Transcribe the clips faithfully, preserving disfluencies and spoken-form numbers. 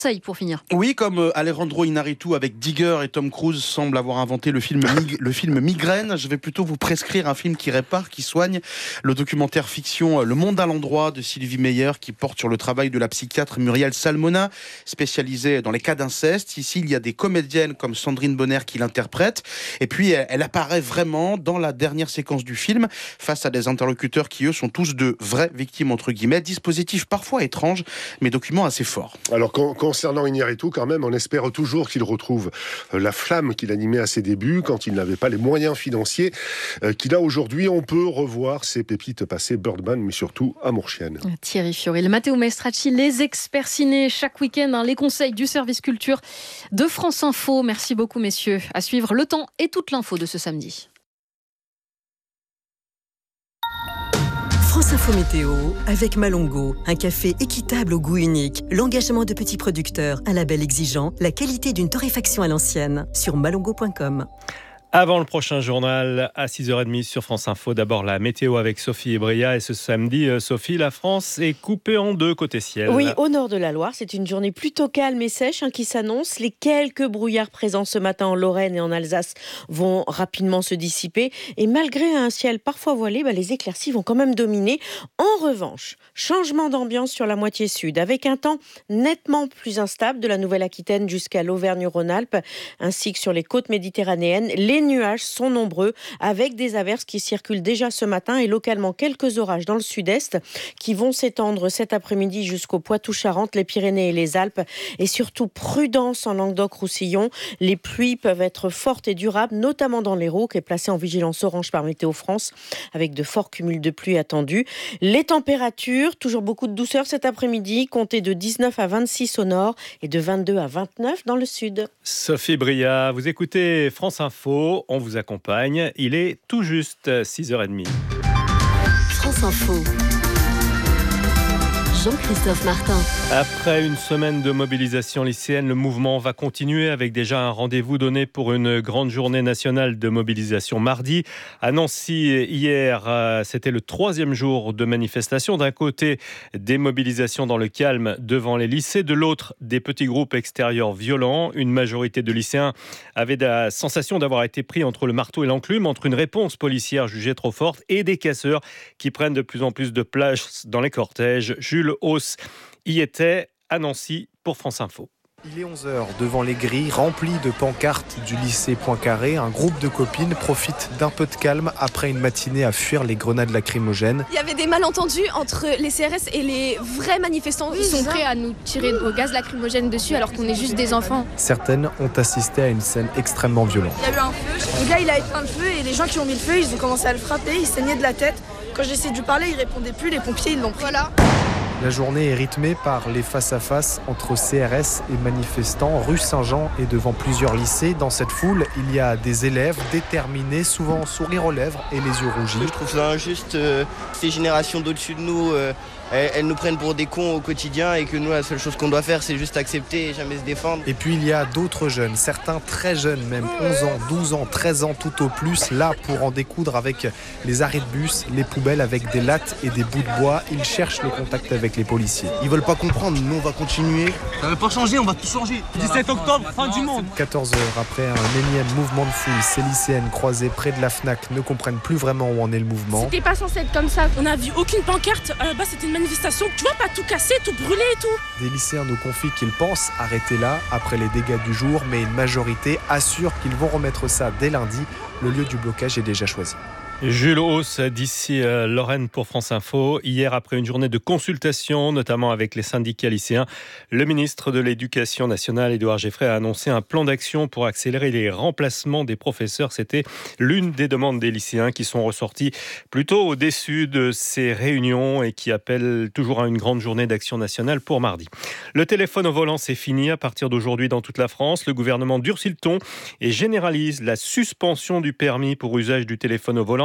Ça y est, pour finir. Oui, comme euh, Alejandro Inarritu avec Digger et Tom Cruise semble avoir inventé le film, mig- le film Migraine, je vais plutôt vous prescrire un film qui répare, qui soigne. Le documentaire fiction Le Monde à l'endroit de Sylvie Meyer, qui porte sur le travail de la psychiatre Muriel Salmona, spécialisée dans les cas d'inceste. Ici, il y a des comédiennes comme Sandrine Bonner qui l'interprètent. Et puis, elle, elle apparaît vraiment dans la dernière séquence du film, face à des interlocuteurs qui, eux, sont tous de vraies victimes, entre guillemets. Dispositif parfois étrange, mais document assez fort. Alors, quand, concernant Inarritu, quand même, on espère toujours qu'il retrouve la flamme qu'il animait à ses débuts, quand il n'avait pas les moyens financiers euh, qu'il a aujourd'hui. On peut revoir ses pépites passées, Birdman, mais surtout Amour chienne. Thierry Fioril, Matteo Maestracci, les experts ciné chaque week-end, hein, les conseils du service culture de France Info. Merci beaucoup, messieurs. À suivre le temps et toute l'info de ce samedi. France Info Météo avec Malongo, un café équitable au goût unique, l'engagement de petits producteurs, un label exigeant, la qualité d'une torréfaction à l'ancienne, sur malongo point com. Avant le prochain journal, à six heures trente sur France Info, d'abord la météo avec Sophie Ebria. Et ce samedi, Sophie, la France est coupée en deux côté ciel. Oui, au nord de la Loire, c'est une journée plutôt calme et sèche hein, qui s'annonce. Les quelques brouillards présents ce matin en Lorraine et en Alsace vont rapidement se dissiper. Et malgré un ciel parfois voilé, bah, les éclaircies vont quand même dominer. En revanche, changement d'ambiance sur la moitié sud, avec un temps nettement plus instable de la Nouvelle-Aquitaine jusqu'à l'Auvergne-Rhône-Alpes, ainsi que sur les côtes méditerranéennes. Les nuages sont nombreux, avec des averses qui circulent déjà ce matin et localement quelques orages dans le sud-est qui vont s'étendre cet après-midi jusqu'au Poitou-Charentes, les Pyrénées et les Alpes. Et surtout, prudence en Languedoc-Roussillon. Les pluies peuvent être fortes et durables, notamment dans l'Hérault, qui est placé en vigilance orange par Météo France, avec de forts cumuls de pluie attendus. Les températures, toujours beaucoup de douceur cet après-midi, comptez de dix-neuf à vingt-six au nord et de vingt-deux à vingt-neuf dans le sud. Sophie Bria, vous écoutez France Info. On vous accompagne. Il est tout juste six heures trente. France Info. Jean-Christophe Martin. Après une semaine de mobilisation lycéenne, le mouvement va continuer avec déjà un rendez-vous donné pour une grande journée nationale de mobilisation mardi. À Nancy, hier, c'était le troisième jour de manifestation. D'un côté, des mobilisations dans le calme devant les lycées. De l'autre, des petits groupes extérieurs violents. Une majorité de lycéens avait la sensation d'avoir été pris entre le marteau et l'enclume, entre une réponse policière jugée trop forte et des casseurs qui prennent de plus en plus de place dans les cortèges. Jules Hauss y était à Nancy pour France Info. Il est onze heures, devant les grilles remplies de pancartes du lycée Poincaré. Un groupe de copines profite d'un peu de calme après une matinée à fuir les grenades lacrymogènes. Il y avait des malentendus entre les C R S et les vrais manifestants. Ils sont prêts à nous tirer au gaz lacrymogène dessus alors qu'on est juste des enfants. Certaines ont assisté à une scène extrêmement violente. Il y a eu un feu, le gars il a éteint le feu et les gens qui ont mis le feu, ils ont commencé à le frapper, il saignait de la tête. Quand j'ai essayé de lui parler, il répondait plus, les pompiers ils l'ont pris. Voilà. La journée est rythmée par les face-à-face entre C R S et manifestants rue Saint-Jean et devant plusieurs lycées. Dans cette foule, il y a des élèves déterminés, souvent sourire aux lèvres et les yeux rougis. Je trouve ça injuste, euh, ces générations d'au-dessus de nous, euh, elles, elles nous prennent pour des cons au quotidien et que nous, la seule chose qu'on doit faire, c'est juste accepter et jamais se défendre. Et puis il y a d'autres jeunes, certains très jeunes, même onze ans, douze ans, treize ans tout au plus, là pour en découdre avec les arrêts de bus, les poubelles avec des lattes et des bouts de bois. Ils cherchent le contact avec les policiers. Ils veulent pas comprendre, nous on va continuer. Ça va pas changer, on va tout changer. dix-sept octobre, fin du monde. quatorze heures après un énième mouvement de foule, ces lycéennes croisées près de la FNAC ne comprennent plus vraiment où en est le mouvement. C'était pas censé être comme ça. On n'a vu aucune pancarte. À la base, c'était une manifestation. Tu vois, pas tout casser, tout brûler et tout. Des lycéens nous confient qu'ils pensent arrêter là après les dégâts du jour, mais une majorité assure qu'ils vont remettre ça dès lundi. Le lieu du blocage est déjà choisi. Jules Hauss, d'ici euh, Lorraine pour France Info. Hier, après une journée de consultation, notamment avec les syndicats lycéens, le ministre de l'Éducation nationale, Édouard Geffray, a annoncé un plan d'action pour accélérer les remplacements des professeurs. C'était l'une des demandes des lycéens qui sont ressorties plutôt au-dessus de ces réunions et qui appellent toujours à une grande journée d'action nationale pour mardi. Le téléphone au volant, c'est fini à partir d'aujourd'hui dans toute la France. Le gouvernement durcit le ton et généralise la suspension du permis pour usage du téléphone au volant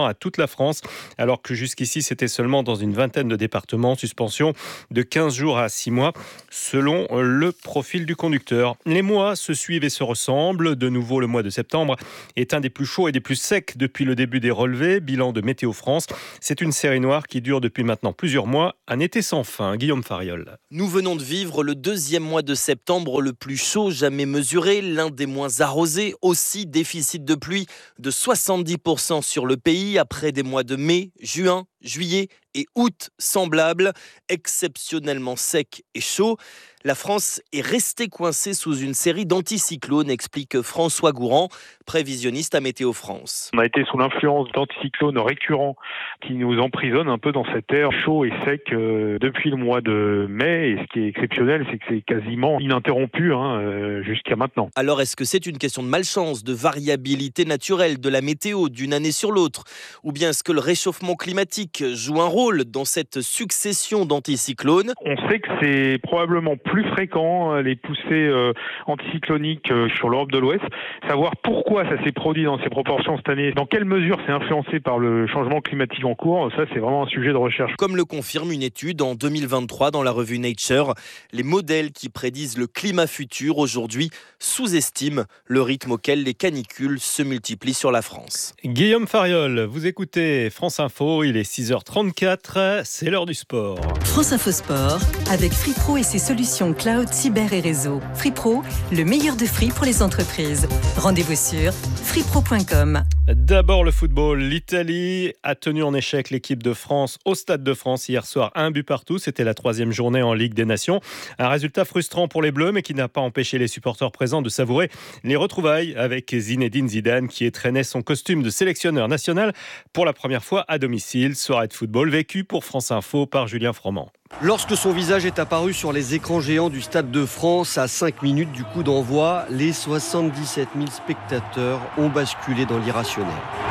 maintenant à toute la France, alors que jusqu'ici c'était seulement dans une vingtaine de départements. Suspension de quinze jours à six mois selon le profil du conducteur. Les mois se suivent et se ressemblent. De nouveau, le mois de septembre est un des plus chauds et des plus secs depuis le début des relevés. Bilan de Météo France. C'est une série noire qui dure depuis maintenant plusieurs mois. Un été sans fin. Guillaume Fariol. Nous venons de vivre le deuxième mois de septembre le plus chaud jamais mesuré, l'un des moins arrosés, aussi déficit de pluie de soixante-dix pour cent sur le pays après des mois de mai, juin, juillet et août semblables, exceptionnellement secs et chauds. La France est restée coincée sous une série d'anticyclones, explique François Gourand, prévisionniste à Météo France. On a été sous l'influence d'anticyclones récurrents qui nous emprisonnent un peu dans cet air chaud et sec euh, depuis le mois de mai. Et ce qui est exceptionnel, c'est que c'est quasiment ininterrompu hein, euh, jusqu'à maintenant. Alors est-ce que c'est une question de malchance, de variabilité naturelle de la météo d'une année sur l'autre ? Ou bien est-ce que le réchauffement climatique joue un rôle dans cette succession d'anticyclones ? On sait que c'est probablement plus fréquent, les poussées euh, anticycloniques euh, sur l'Europe de l'Ouest. Savoir pourquoi ça s'est produit dans ces proportions cette année, dans quelle mesure c'est influencé par le changement climatique en cours, ça c'est vraiment un sujet de recherche. Comme le confirme une étude en deux mille vingt-trois dans la revue Nature, les modèles qui prédisent le climat futur aujourd'hui sous-estiment le rythme auquel les canicules se multiplient sur la France. Guillaume Fariol, vous écoutez France Info, il est six heures trente-quatre, c'est l'heure du sport. France Info Sport, avec Free Pro et ses solutions cloud, cyber et réseau. Free Pro, le meilleur de Free pour les entreprises. Rendez-vous sur free pro point com. D'abord le football. L'Italie a tenu en échec l'équipe de France au Stade de France hier soir. Un but partout. C'était la troisième journée en Ligue des Nations. Un résultat frustrant pour les Bleus, mais qui n'a pas empêché les supporters présents de savourer les retrouvailles avec Zinedine Zidane, qui étrenait son costume de sélectionneur national pour la première fois à domicile. Soirée de football vécue pour France Info par Julien Froment. Lorsque son visage est apparu sur les écrans géants du Stade de France à cinq minutes du coup d'envoi, les soixante-dix-sept mille spectateurs ont basculé dans l'irrationnel.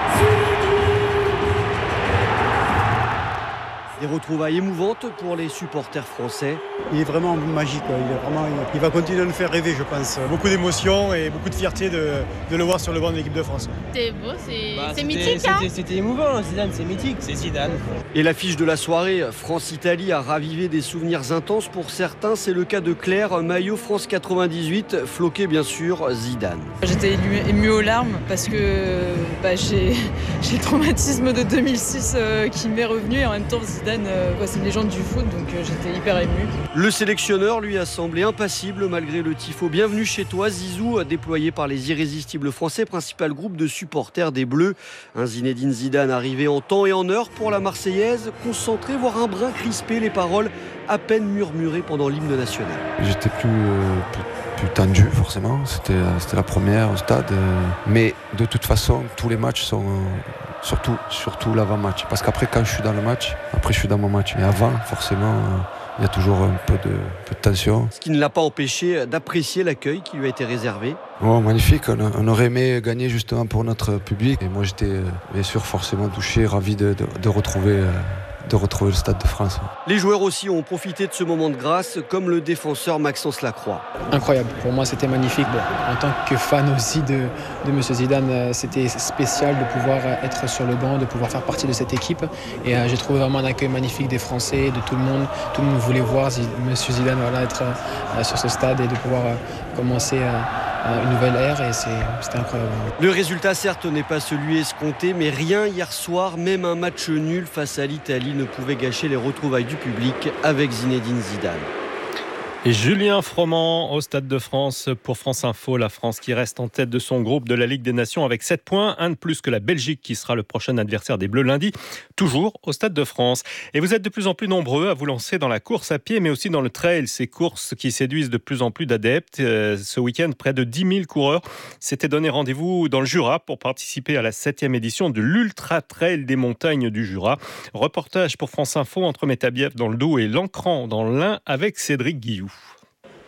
Des retrouvailles émouvantes pour les supporters français. Il est vraiment magique, il, est vraiment, il va continuer à nous faire rêver, je pense. Beaucoup d'émotions et beaucoup de fierté de, de le voir sur le banc de l'équipe de France. C'était beau, c'est, bah, c'est c'était, mythique. C'était, hein c'était émouvant, Zidane, c'est mythique, c'est Zidane. Et l'affiche de la soirée, France-Italie a ravivé des souvenirs intenses pour certains. C'est le cas de Claire, maillot France quatre-vingt-dix-huit, floqué bien sûr Zidane. J'étais émue aux larmes parce que bah, j'ai, j'ai le traumatisme de deux mille six euh, qui m'est revenu et en même temps Zidane, euh, quoi, c'est une légende du foot, donc euh, j'étais hyper émue. Le sélectionneur lui a semblé impassible malgré le tifo. Bienvenue chez toi, Zizou, déployé par les irrésistibles français, principal groupe de supporters des Bleus. Un Zinedine Zidane arrivé en temps et en heure pour la Marseillaise, concentré, voire un brin crispé, les paroles à peine murmurées pendant l'hymne national. J'étais plus, euh, plus, plus tendu forcément, c'était, c'était la première au stade. Euh, mais de toute façon, tous les matchs sont... Euh, surtout, surtout l'avant-match. Parce qu'après, quand je suis dans le match, après je suis dans mon match. Mais avant, forcément... Euh, il y a toujours un peu de, peu de tension. Ce qui ne l'a pas empêché d'apprécier l'accueil qui lui a été réservé. Oh, magnifique, on, a, on aurait aimé gagner justement pour notre public. Et moi j'étais bien sûr forcément touché, ravi de, de, de retrouver... Euh, de retrouver le Stade de France. Les joueurs aussi ont profité de ce moment de grâce, comme le défenseur Maxence Lacroix. Incroyable, pour moi c'était magnifique. Bon, en tant que fan aussi de, de M. Zidane, c'était spécial de pouvoir être sur le banc, de pouvoir faire partie de cette équipe. Et euh, j'ai trouvé vraiment un accueil magnifique des Français, de tout le monde. Tout le monde voulait voir M. Zidane voilà, être euh, sur ce stade et de pouvoir euh, commencer euh, une nouvelle ère et c'est, c'était incroyable. Le résultat certes n'est pas celui escompté, mais rien hier soir, même un match nul face à l'Italie ne pouvait gâcher les retrouvailles du public avec Zinedine Zidane. Et Julien Froment au Stade de France pour France Info. La France qui reste en tête de son groupe de la Ligue des Nations avec sept points, un de plus que la Belgique qui sera le prochain adversaire des Bleus lundi, toujours au Stade de France. Et vous êtes de plus en plus nombreux à vous lancer dans la course à pied mais aussi dans le trail, ces courses qui séduisent de plus en plus d'adeptes. Euh, ce week-end, près de dix mille coureurs s'étaient donné rendez-vous dans le Jura pour participer à la septième édition de l'Ultra Trail des montagnes du Jura. Reportage pour France Info entre Métabief dans le Doubs et Lancran dans l'Ain avec Cédric Guilloux.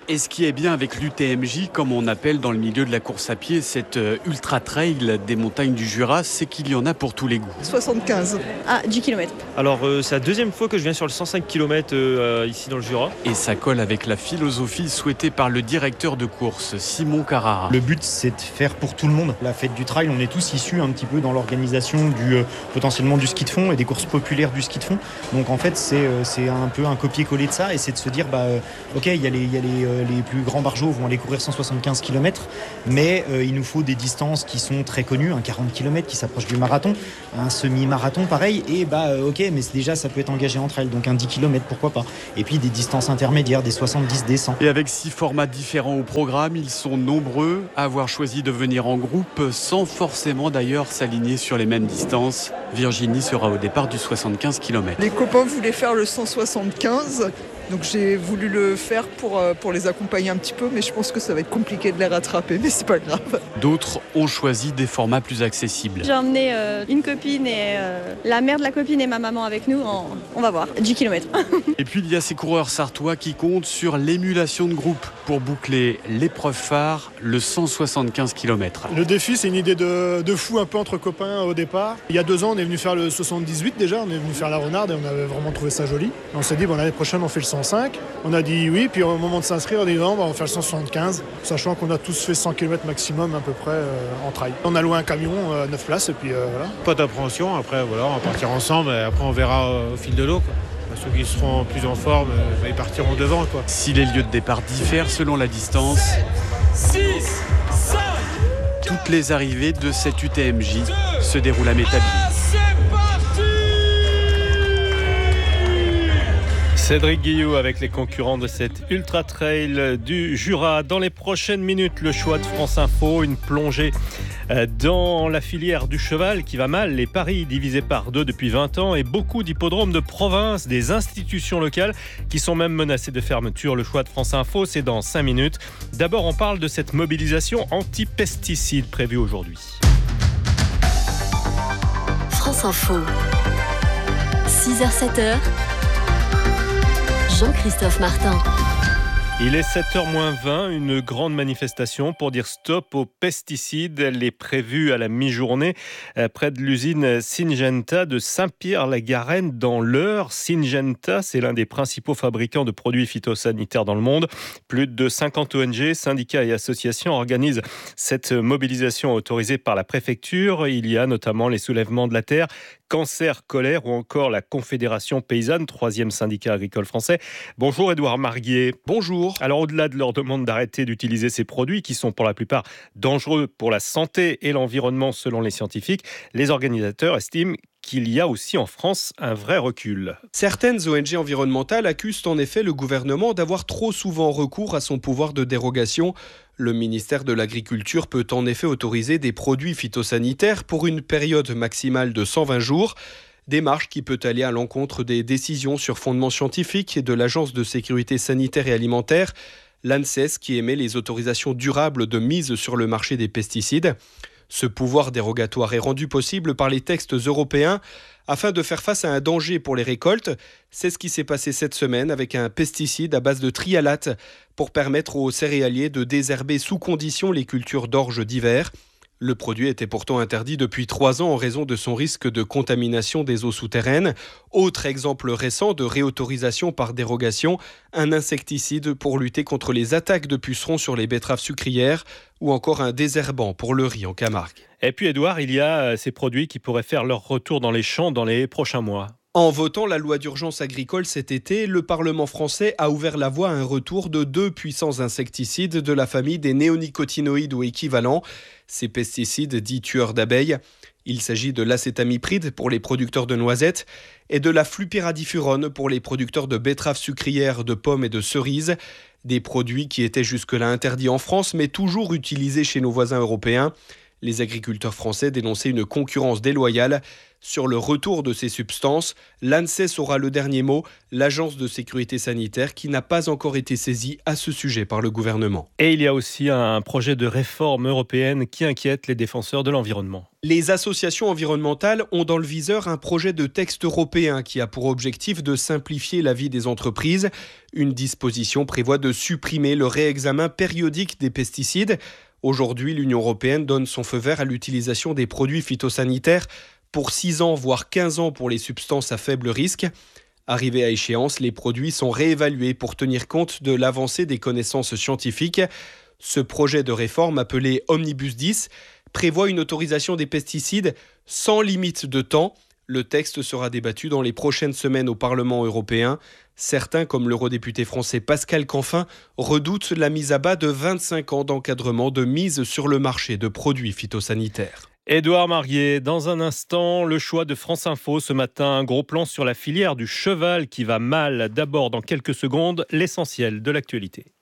Et ce qui est bien avec l'U T M J, comme on appelle dans le milieu de la course à pied, cette ultra trail des montagnes du Jura, c'est qu'il y en a pour tous les goûts. soixante-quinze à dix kilomètres. Alors euh, c'est la deuxième fois que je viens sur le cent cinq kilomètres euh, ici dans le Jura. Et ça colle avec la philosophie souhaitée par le directeur de course, Simon Carrara. Le but, c'est de faire pour tout le monde. La fête du trail, on est tous issus un petit peu dans l'organisation du euh, potentiellement du ski de fond et des courses populaires du ski de fond. Donc en fait, c'est, euh, c'est un peu un copier-coller de ça, et c'est de se dire, bah, euh, ok, il y a les, il y a les, euh, les plus grands barjots vont aller courir cent soixante-quinze kilomètres, mais euh, il nous faut des distances qui sont très connues, un quarante kilomètres qui s'approche du marathon, un semi-marathon pareil, et bah euh, ok, mais déjà ça peut être engagé entre elles, donc un dix kilomètres, pourquoi pas. Et puis des distances intermédiaires, des soixante-dix, des cent. Et avec six formats différents au programme, ils sont nombreux à avoir choisi de venir en groupe, sans forcément d'ailleurs s'aligner sur les mêmes distances. Virginie sera au départ du soixante-quinze kilomètres. Les copains voulaient faire le cent soixante-quinze. Donc j'ai voulu le faire pour, pour les accompagner un petit peu, mais je pense que ça va être compliqué de les rattraper, mais c'est pas grave. D'autres ont choisi des formats plus accessibles. J'ai emmené euh, une copine et euh, la mère de la copine et ma maman avec nous, en, on va voir, dix kilomètres. Et puis il y a ces coureurs sartois qui comptent sur l'émulation de groupe pour boucler l'épreuve phare, le cent soixante-quinze kilomètres. Le défi, c'est une idée de, de fou un peu entre copains au départ. Il y a deux ans, on est venu faire le soixante-dix-huit déjà, on est venu faire la Renarde et on avait vraiment trouvé ça joli. On s'est dit, bon, l'année prochaine, on fait le cent cinq. On a dit oui, puis au moment de s'inscrire, on a dit non, on va faire le cent soixante-quinze, sachant qu'on a tous fait cent kilomètres maximum à peu près euh, en trail. On a loué un camion, euh, neuf places, et puis euh, voilà. Pas d'appréhension, après voilà, on va partir ensemble, et après on verra euh, au fil de l'eau, quoi. Ceux qui seront plus en forme, euh, ils partiront devant, quoi. Si les lieux de départ diffèrent selon la distance, six, cinq, toutes les arrivées de cette U T M J se déroulent à Métabier. Cédric Guillou avec les concurrents de cette Ultra Trail du Jura. Dans les prochaines minutes, le choix de France Info, une plongée dans la filière du cheval qui va mal. Les paris divisés par deux depuis vingt ans et beaucoup d'hippodromes de province, des institutions locales qui sont même menacées de fermeture. Le choix de France Info, c'est dans cinq minutes. D'abord, on parle de cette mobilisation anti-pesticides prévue aujourd'hui. France Info, six heures sept heures. Jean-Christophe Martin. Il est sept heures moins vingt, une grande manifestation pour dire stop aux pesticides. Elle est prévue à la mi-journée près de l'usine Syngenta de Saint-Pierre-la-Garenne dans l'Eure. Syngenta, c'est l'un des principaux fabricants de produits phytosanitaires dans le monde. Plus de cinquante O N G, syndicats et associations organisent cette mobilisation autorisée par la préfecture. Il y a notamment les soulèvements de la terre, Cancer, Colère ou encore la Confédération Paysanne, troisième syndicat agricole français. Bonjour Édouard Marguier. Bonjour. Alors au-delà de leur demande d'arrêter d'utiliser ces produits qui sont pour la plupart dangereux pour la santé et l'environnement selon les scientifiques, les organisateurs estiment qu'il y a aussi en France un vrai recul. Certaines O N G environnementales accusent en effet le gouvernement d'avoir trop souvent recours à son pouvoir de dérogation. Le ministère de l'Agriculture peut en effet autoriser des produits phytosanitaires pour une période maximale de cent vingt jours. Démarche qui peut aller à l'encontre des décisions sur fondement scientifique de l'Agence de sécurité sanitaire et alimentaire, l'ANSES, qui émet les autorisations durables de mise sur le marché des pesticides. Ce pouvoir dérogatoire est rendu possible par les textes européens afin de faire face à un danger pour les récoltes. C'est ce qui s'est passé cette semaine avec un pesticide à base de trialate pour permettre aux céréaliers de désherber sous condition les cultures d'orge d'hiver. Le produit était pourtant interdit depuis trois ans en raison de son risque de contamination des eaux souterraines. Autre exemple récent de réautorisation par dérogation, un insecticide pour lutter contre les attaques de pucerons sur les betteraves sucrières ou encore un désherbant pour le riz en Camargue. Et puis Édouard, il y a ces produits qui pourraient faire leur retour dans les champs dans les prochains mois. En votant la loi d'urgence agricole cet été, le Parlement français a ouvert la voie à un retour de deux puissants insecticides de la famille des néonicotinoïdes ou équivalents. Ces pesticides dits tueurs d'abeilles. Il s'agit de l'acétamipride pour les producteurs de noisettes et de la flupiradifurone pour les producteurs de betteraves sucrières, de pommes et de cerises. Des produits qui étaient jusque-là interdits en France mais toujours utilisés chez nos voisins européens. Les agriculteurs français dénonçaient une concurrence déloyale. Sur le retour de ces substances, l'ANSES aura le dernier mot, l'agence de sécurité sanitaire qui n'a pas encore été saisie à ce sujet par le gouvernement. Et il y a aussi un projet de réforme européenne qui inquiète les défenseurs de l'environnement. Les associations environnementales ont dans le viseur un projet de texte européen qui a pour objectif de simplifier la vie des entreprises. Une disposition prévoit de supprimer le réexamen périodique des pesticides. Aujourd'hui, l'Union européenne donne son feu vert à l'utilisation des produits phytosanitaires pour six ans, voire quinze ans pour les substances à faible risque. Arrivés à échéance, les produits sont réévalués pour tenir compte de l'avancée des connaissances scientifiques. Ce projet de réforme, appelé Omnibus dix, prévoit une autorisation des pesticides sans limite de temps. Le texte sera débattu dans les prochaines semaines au Parlement européen. Certains, comme l'eurodéputé français Pascal Canfin, redoutent la mise à bas de vingt-cinq ans d'encadrement de mise sur le marché de produits phytosanitaires. Édouard Marié, dans un instant, le choix de France Info ce matin, un gros plan sur la filière du cheval qui va mal. D'abord, dans quelques secondes, l'essentiel de l'actualité.